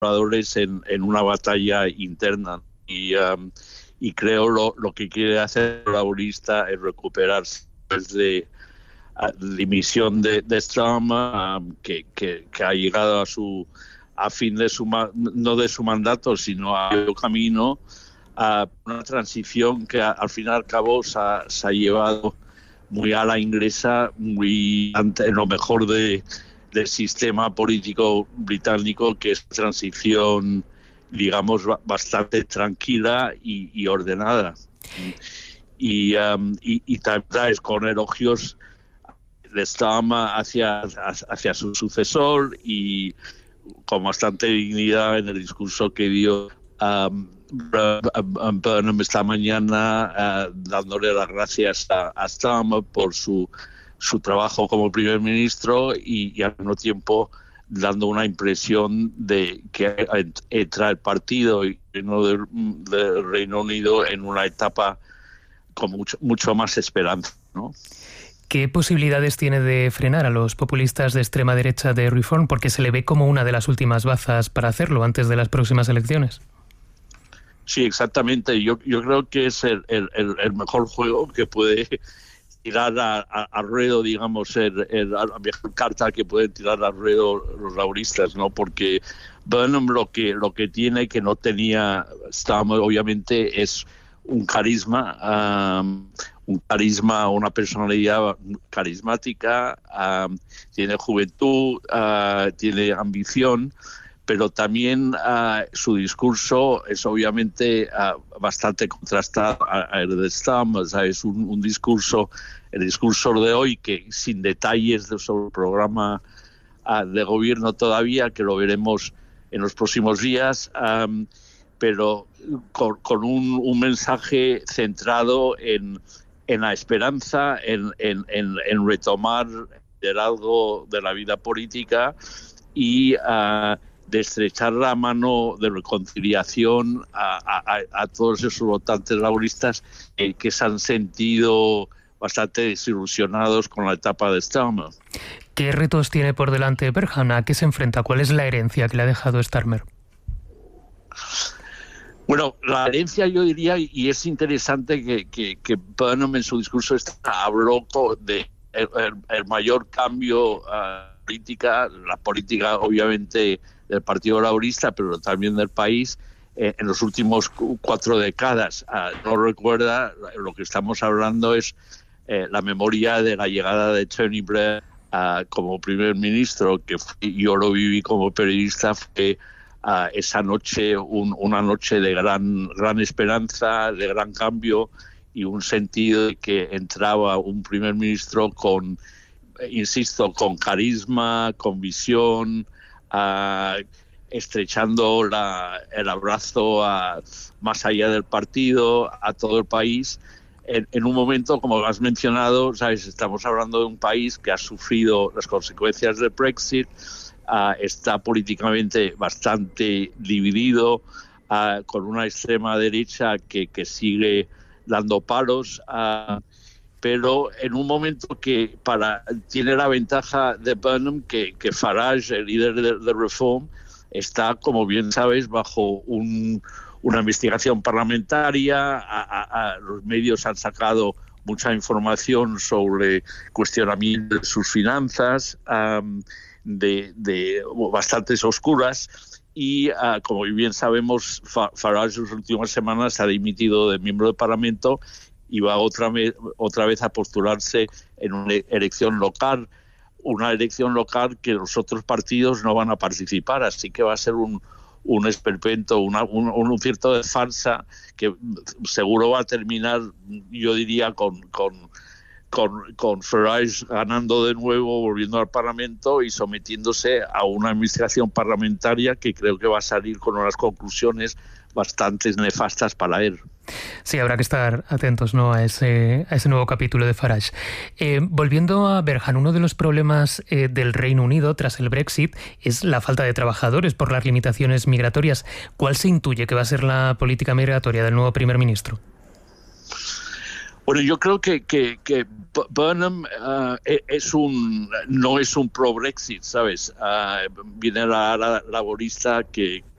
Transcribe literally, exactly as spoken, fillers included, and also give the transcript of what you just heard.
conservadores en, en una batalla interna. Y, um, y creo lo, lo que quiere hacer el laborista es recuperarse desde la dimisión de, de Starmer, um, que, que, que ha llegado a su a fin de su no de su mandato, sino a su camino, a una transición que a, al fin y al cabo se ha, se ha llevado muy a la inglesa, muy ante, en lo mejor de, del sistema político británico, que es transición, digamos, bastante tranquila y, y ordenada. Y, um, y, y también con elogios de Starmer hacia, hacia su sucesor y con bastante dignidad en el discurso que dio um, Burnham esta mañana, uh, dándole las gracias a, a Starmer por su, su trabajo como primer ministro y, y al mismo tiempo dando una impresión de que entra el partido y no del, del Reino Unido en una etapa con mucho, mucho más esperanza, ¿no? ¿Qué posibilidades tiene de frenar a los populistas de extrema derecha de Reform? Porque se le ve como una de las últimas bazas para hacerlo antes de las próximas elecciones. Sí, exactamente. Yo, yo creo que es el, el, el mejor juego que puede tirar a, a, a ruedo, digamos, el, el, la mejor carta que pueden tirar a ruedo los lauristas, ¿no? Porque Burnham lo que, lo que tiene que no tenía Starmer, obviamente, es un carisma, um, un carisma, una personalidad carismática, um, tiene juventud, uh, tiene ambición, pero también uh, su discurso es obviamente uh, bastante contrastado al de Starmer. O sea, es un, un discurso, el discurso de hoy, que sin detalles de, sobre el programa uh, de gobierno todavía, que lo veremos en los próximos días, um, pero con, con un, un mensaje centrado en, en la esperanza, en, en, en, en retomar algo de la vida política y uh, de estrechar la mano de reconciliación a, a, a todos esos votantes laboristas eh, que se han sentido bastante desilusionados con la etapa de Starmer. ¿Qué retos tiene por delante Burnham? ¿A qué se enfrenta? ¿Cuál es la herencia que le ha dejado Starmer? Bueno, la herencia yo diría, y es interesante que, que, que Burnham en su discurso habló de el, el, el mayor cambio uh, política, la política obviamente del Partido Laborista, pero también del país, eh, en los últimos cuatro décadas. Uh, no recuerda, lo que estamos hablando es eh, la memoria de la llegada de Tony Blair uh, como primer ministro, que fue, yo lo viví como periodista, fue Uh, esa noche, un, una noche de gran, gran esperanza, de gran cambio y un sentido de que entraba un primer ministro con, insisto, con carisma, con visión, uh, estrechando la, el abrazo a, más allá del partido, a todo el país. En, en un momento, como has mencionado, ¿sabes? Estamos hablando de un país que ha sufrido las consecuencias del Brexit. Uh, está políticamente bastante dividido, uh, con una extrema derecha que, que sigue dando palos, uh, pero en un momento que para tiene la ventaja de Burnham que, que Farage, el líder de, de Reform, está, como bien sabes, bajo un, una investigación parlamentaria. A, a, a los medios han sacado mucha información sobre cuestionamiento de sus finanzas, um, De, de bastantes oscuras y uh, como bien sabemos, Farage en las últimas semanas ha dimitido de miembro del Parlamento y va otra vez, otra vez a postularse en una elección local, una elección local que los otros partidos no van a participar, así que va a ser un, un esperpento, una, un, un cierto de farsa que seguro va a terminar, yo diría, con... con Con, con Farage ganando de nuevo, volviendo al Parlamento y sometiéndose a una administración parlamentaria que creo que va a salir con unas conclusiones bastante nefastas para él. Sí, habrá que estar atentos, ¿no?, a ese, a ese nuevo capítulo de Farage. Eh, volviendo a Burnham, uno de los problemas eh, del Reino Unido tras el Brexit es la falta de trabajadores por las limitaciones migratorias. ¿Cuál se intuye que va a ser la política migratoria del nuevo primer ministro? Bueno, yo creo que, que, que Burnham uh, es un, no es un pro-Brexit, ¿sabes? Uh, viene la, la laborista que